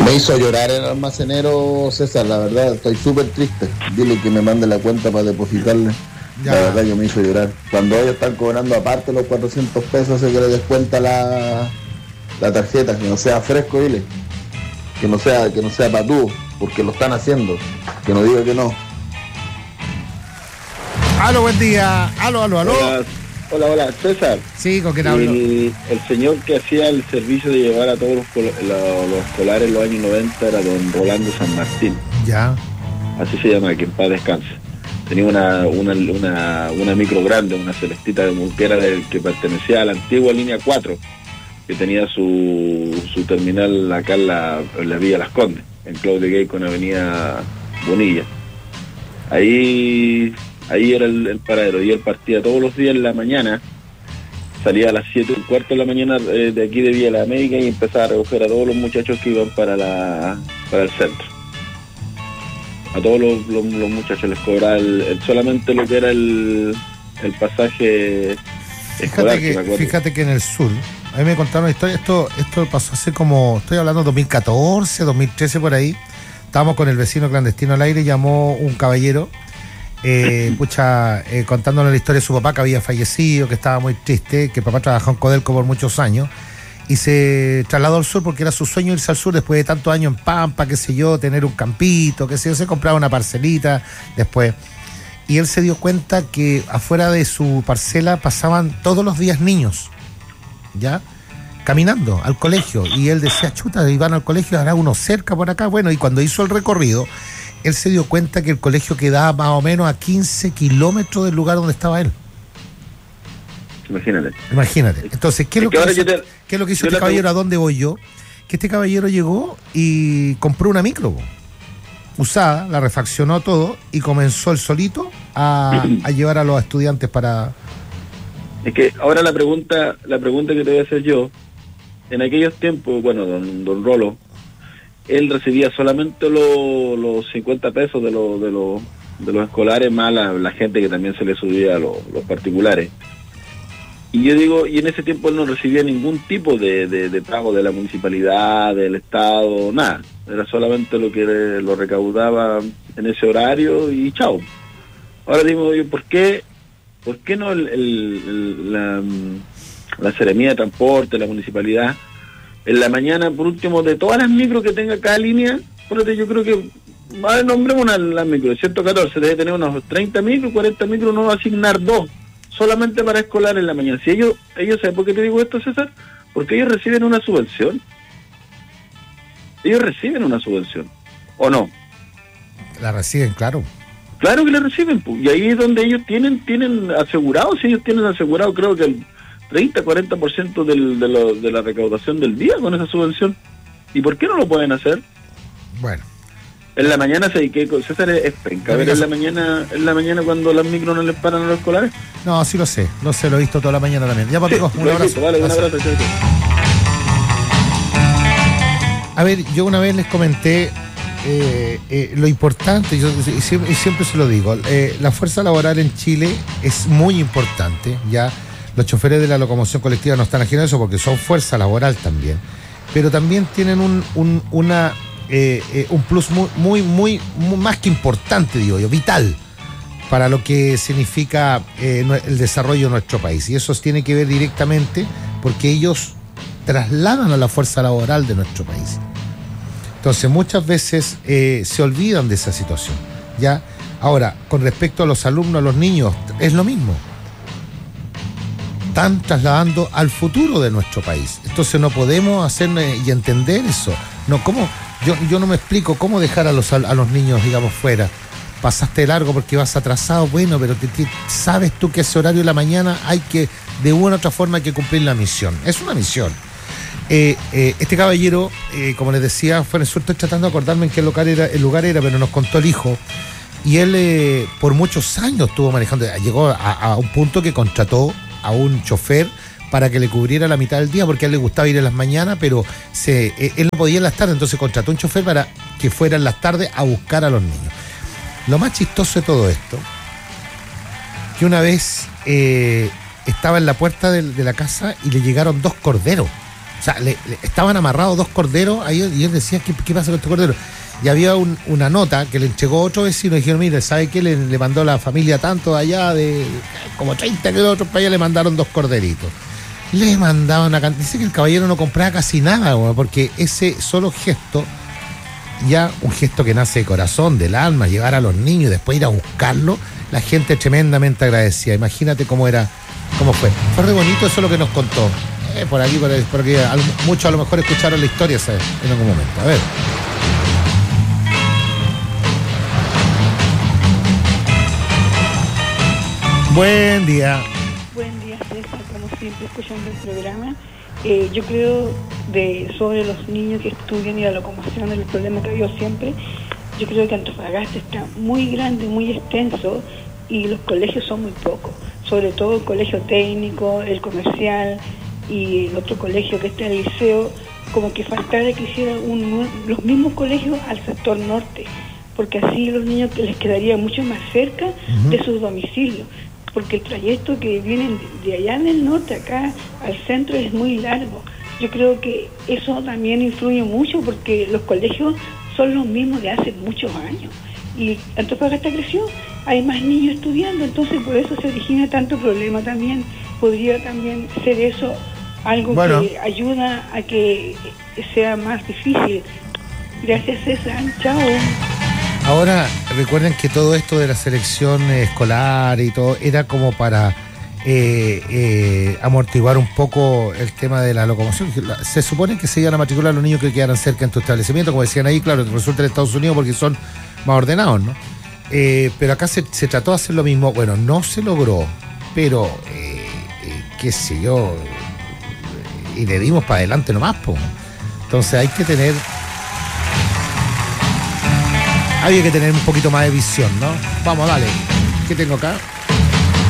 Me hizo llorar el almacenero, César, la verdad, estoy súper triste. Dile que me mande la cuenta para depositarle. Ya. La verdad que me hizo llorar. Cuando ellos están cobrando aparte los 400 pesos, se que le descuenta la tarjeta, que no sea fresco, dile. Que no sea patúo, porque lo están haciendo. Que no diga que no. Aló, buen día. Aló. Hola, César. Sí, ¿con quién hablo? El señor que hacía el servicio de llevar a todos los escolares en los años 90 era don Rolando San Martín. Ya. Así se llama, que en paz descanse. Tenía una micro grande, una celestita que era que pertenecía a la antigua línea 4, que tenía su terminal acá en la Villa Las Condes, en Claudio Gay con Avenida Bonilla. Ahí era el paradero, y él partía todos los días en la mañana, salía a las 7:15 de la mañana de aquí de Villa La América y empezaba a recoger a todos los muchachos que iban para el centro. A todos los muchachos les cobraba solamente lo que era el pasaje escolar. Fíjate que en el sur, a mí me contaron una historia, esto pasó hace como, estoy hablando 2014, 2013 por ahí. Estábamos con el vecino clandestino al aire, llamó un caballero, contándonos la historia de su papá que había fallecido, que estaba muy triste, que el papá trabajó en Codelco por muchos años, y se trasladó al sur porque era su sueño irse al sur después de tantos años en Pampa, qué sé yo, tener un campito, qué sé yo, se compraba una parcelita después. Y él se dio cuenta que afuera de su parcela pasaban todos los días niños, ¿ya? Caminando al colegio. Y él decía, chuta, iban al colegio, hará uno cerca por acá. Bueno, y cuando hizo el recorrido, él se dio cuenta que el colegio quedaba más o menos a 15 kilómetros del lugar donde estaba él. Imagínate. Entonces, ¿qué es lo que hizo este caballero? ¿A dónde voy yo? Que este caballero llegó y compró una micro usada, la refaccionó todo y comenzó él solito a llevar a los estudiantes para... Es que ahora la pregunta que te voy a hacer yo, en aquellos tiempos, bueno, don Rolo, él recibía solamente los 50 pesos de los escolares, más la gente que también se le subía a los particulares. Y yo digo, y en ese tiempo él no recibía ningún tipo de pago de la municipalidad, del Estado, nada. Era solamente lo que lo recaudaba en ese horario y chao. Ahora digo yo, ¿por qué no la Seremía de Transporte, la municipalidad, en la mañana, por último, de todas las micros que tenga cada línea, yo creo que, nombremos la micro, 114, debe tener unos 30 micros, 40 micros, no va a asignar 2, solamente para escolar en la mañana. Si ellos ¿sabes por qué te digo esto, César? Porque ellos reciben una subvención. Ellos reciben una subvención, ¿o no? La reciben, claro. Claro que la reciben, y ahí es donde ellos tienen asegurado, si ellos tienen asegurado, creo que el 30-40% de la recaudación del día con esa subvención. ¿Y por qué no lo pueden hacer? Bueno. En la mañana, César, es penca. A ver, en la mañana cuando las micros no les paran a los escolares. No, sí lo sé, lo he visto toda la mañana también. Ya, Papico, un abrazo. Vale, un abrazo. A ver, yo una vez les comenté lo importante, y siempre se lo digo, la fuerza laboral en Chile es muy importante, ya. Los choferes de la locomoción colectiva no están ajenos a eso porque son fuerza laboral también, pero también tienen un plus muy más que importante, digo yo, vital para lo que significa el desarrollo de nuestro país, y eso tiene que ver directamente porque ellos trasladan a la fuerza laboral de nuestro país. Entonces muchas veces se olvidan de esa situación, ¿ya? Ahora, con respecto a los alumnos, a los niños, es lo mismo. Están trasladando al futuro de nuestro país. Entonces no podemos hacer y entender eso. No, ¿cómo? Yo no me explico cómo dejar a los niños, digamos, fuera. Pasaste largo porque vas atrasado, bueno, pero sabes tú que ese horario de la mañana hay que, de una u otra forma, hay que cumplir la misión. Es una misión. Este caballero, como les decía, fue en el sur, estoy tratando de acordarme en qué lugar era, pero nos contó el hijo. Y él por muchos años estuvo manejando, llegó a un punto que contrató a un chofer para que le cubriera la mitad del día, porque a él le gustaba ir en las mañanas, pero él no podía en las tardes, entonces contrató a un chofer para que fuera en las tardes a buscar a los niños. Lo más chistoso de todo esto, que una vez estaba en la puerta de la casa y le llegaron 2 corderos. O sea, estaban amarrados 2 corderos ahí, y él decía, ¿qué pasa con estos corderos? Y había una nota que le entregó otro vecino y dijeron, mire, ¿sabe qué? Le mandó la familia tanto allá de como 30 kilómetros para allá, le mandaron 2 corderitos. Le mandaban una cantidad. Dice que el caballero no compraba casi nada, güey, porque ese solo gesto, ya un gesto que nace de corazón, del alma, llevar a los niños y después ir a buscarlo, la gente tremendamente agradecida. Imagínate cómo fue. Fue re bonito, eso es lo que nos contó. Por aquí, porque muchos a lo mejor escucharon la historia, ¿sabes? En algún momento. A ver. Buen día. Buen día, César, como siempre, escuchando el programa. Yo creo sobre los niños que estudian y la locomoción, el problema que ha habido siempre, yo creo que Antofagasta está muy grande, muy extenso, y los colegios son muy pocos, sobre todo el colegio técnico, el comercial y el otro colegio que está en el liceo, como que faltara que hicieran los mismos colegios al sector norte, porque así los niños les quedaría mucho más cerca de sus domicilios, porque el trayecto que vienen de allá en el norte acá al centro es muy largo. Yo creo que eso también influye mucho, porque los colegios son los mismos de hace muchos años y Antofagasta creció, hay más niños estudiando, entonces por eso se origina tanto problema también. Podría también ser eso algo que ayuda a que sea más difícil. Gracias, César. Chao. Ahora, recuerden que todo esto de la selección escolar y todo era como para amortiguar un poco el tema de la locomoción. Se supone que se iban a matricular los niños que quedaran cerca en tu establecimiento, como decían ahí, claro, resulta en Estados Unidos porque son más ordenados, ¿no? Pero acá se trató de hacer lo mismo. Bueno, no se logró, pero qué sé yo, y le dimos para adelante nomás, po. Entonces había que tener un poquito más de visión, ¿no? Vamos, dale. ¿Qué tengo acá?